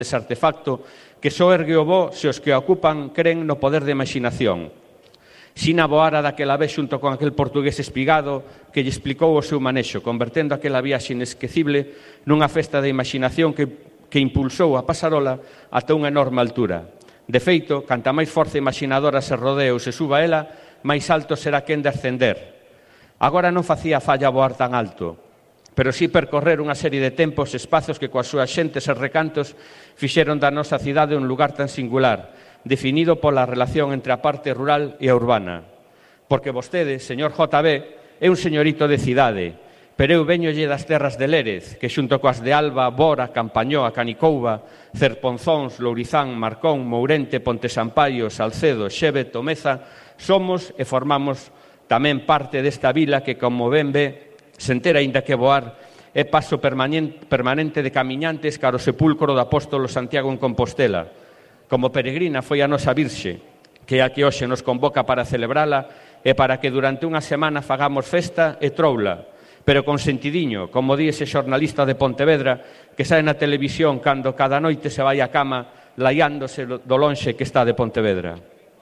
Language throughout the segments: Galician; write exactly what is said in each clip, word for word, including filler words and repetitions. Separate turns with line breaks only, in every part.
ese artefacto que só ergue o voo se os que ocupan creen no poder de imaginación. Sina voara daquela vez xunto con aquel portugués espigado que lle explicou o seu manexo, convertendo aquela viaxe inesquecible nunha festa de imaginación que, que impulsou a pasarola ata unha enorme altura. De feito, canta máis forza imaginadora se rodee ou se suba ela, máis alto será quen de ascender. Agora non facía falla voar tan alto, pero sí percorrer unha serie de tempos e espazos que coas súas xentes e recantos fixeron da nosa cidade un lugar tan singular, definido pola relación entre a parte rural e a urbana. Porque vostede, señor J B, é un señorito de cidade, pero eu veñolle das terras de Lérez, que xunto coas de Alba, Bora, Campañoa, Canicouva, Cerponzóns, Lourizán, Marcón, Mourente, Ponte Sampaio, Salcedo, Xeve, Tomeza, somos e formamos tamén parte desta vila que, como ben ve, sen ter aínda que voar, é paso permanente de camiñantes cara ao sepulcro do apóstolo Santiago en Compostela. Como peregrina foi a nosa Virxe, que é a que hoxe nos convoca para celebrala e para que durante unha semana fagamos festa e troula, pero con sentidiño, como di ese xornalista de Pontevedra que sae na televisión cando cada noite se vai á cama laiándose do lonxe que está de Pontevedra.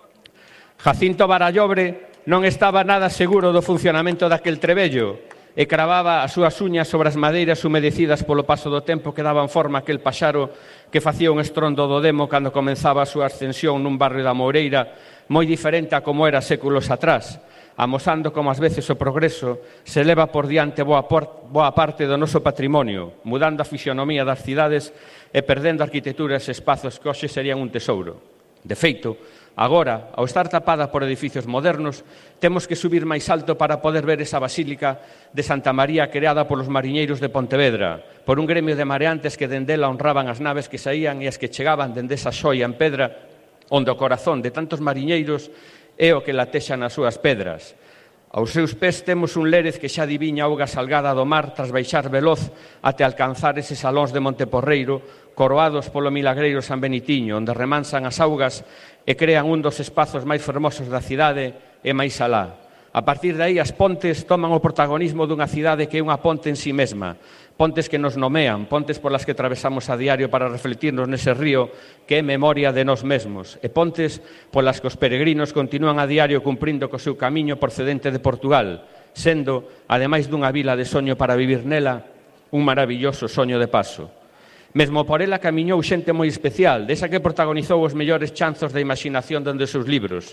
Jacinto Barallobre non estaba nada seguro do funcionamento daquel trebello e cravaba as súas uñas sobre as madeiras humedecidas polo paso do tempo que daban forma a aquel paxaro que facía un estrondo do demo cando comenzaba a súa ascensión nun barrio da Moureira moi diferente a como era séculos atrás, amosando como ás veces o progreso se leva por diante boa, por, boa parte do noso patrimonio, mudando a fisionomía das cidades e perdendo arquitecturas e espazos que hoxe serían un tesouro. De feito, agora, ao estar tapada por edificios modernos, temos que subir máis alto para poder ver esa basílica de Santa María creada polos mariñeiros de Pontevedra, por un gremio de mareantes que dende ela honraban as naves que saían e as que chegaban dende esa xoia en pedra, onde o corazón de tantos mariñeiros é o que latexa nas súas pedras. Aos seus pés temos un Lérez que xa adiviña a auga salgada do mar tras baixar veloz até alcanzar eses salóns de Monteporreiro, coroados polo milagreiro San Benitiño, onde remansan as augas e crean un dos espazos máis fermosos da cidade e máis alá. A partir de aí, as pontes toman o protagonismo dunha cidade que é unha ponte en si mesma, pontes que nos nomean, pontes polas que atravesamos a diario para refletirnos nese río que é memoria de nós mesmos, e pontes polas que os peregrinos continúan a diario cumprindo co seu camiño procedente de Portugal, sendo, ademais dunha vila de soño para vivir nela, un maravilloso soño de paso. Mesmo por ela camiñou xente moi especial, desa que protagonizou os mellores chanzos da imaginación dende os seus libros.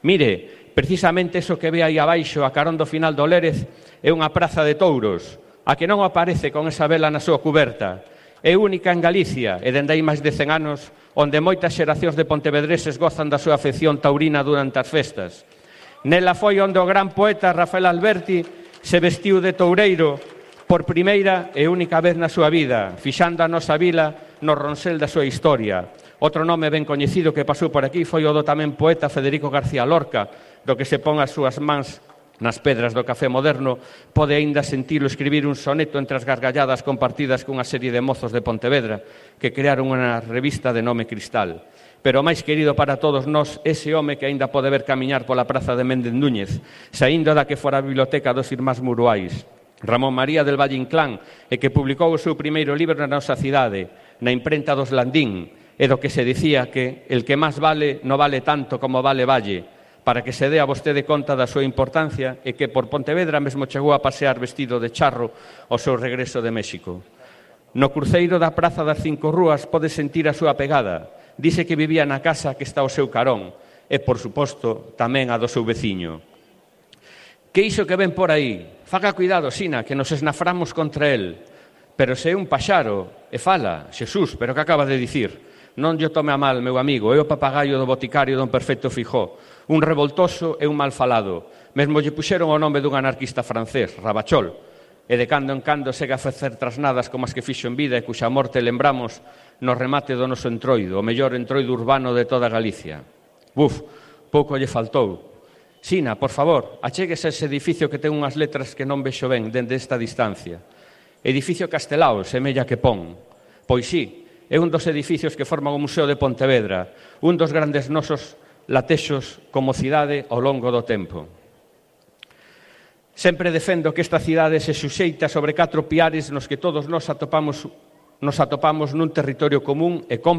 Mire, precisamente eso que ve aí abaixo, a carón do final do Lérez, é unha praza de touros, a que non aparece con esa vela na súa cuberta. É única en Galicia e dende aí máis de cen anos, onde moitas xeracións de pontevedreses gozan da súa afección taurina durante as festas. Nela foi onde o gran poeta Rafael Alberti se vestiu de toureiro por primeira e única vez na súa vida, fixando a nosa vila no ronsel da súa historia. Outro nome ben coñecido que pasou por aquí foi o do tamén poeta Federico García Lorca, do que se pon as súas mans nas pedras do café moderno, pode aínda sentilo escribir un soneto entre as gargalladas compartidas cunha serie de mozos de Pontevedra que crearon unha revista de nome Cristal. Pero o máis querido para todos nós, ese home que aínda pode ver camiñar pola praza de Méndez Núñez, saindo da que fora a biblioteca dos Irmáns Muruais, Ramón María del Valle Inclán, e que publicou o seu primeiro libro na nosa cidade, na imprenta dos Landín, e do que se dicía que el que máis vale non vale tanto como vale Valle, para que se dé a vostede conta da súa importancia e que por Pontevedra mesmo chegou a pasear vestido de charro ao seu regreso de México. No cruceiro da Praza das Cinco Rúas pode sentir a súa pegada. Dice que vivía na casa que está ao seu carón e, por suposto, tamén a do seu veciño. Que iso que ven por aí? Faga cuidado, Sina, que nos esnaframos contra el. Pero se é un paxaro, e fala, Xesús, pero que acaba de dicir? Non lle tome a mal, meu amigo, é o papagaio do boticario don Perfecto Fijó, un revoltoso e un mal falado. Mesmo lle puxeron o nome dun anarquista francés, Rabachol, e de cando en cando segue a facer trasnadas como as que fixo en vida e cuxa morte lembramos no remate do noso entroido, o mellor entroido urbano de toda Galicia. Buf, pouco lle faltou. Sina, por favor, achéguese a ese edificio que ten unhas letras que non vexo ben dende esta distancia. Edificio Castelao, semella que pon. Pois sí, é un dos edificios que forman o Museo de Pontevedra, un dos grandes nosos latexos como cidade ao longo do tempo. Sempre defendo que esta cidade se suxeita sobre catro piares nos que todos nós atopamos nos atopamos nun territorio común e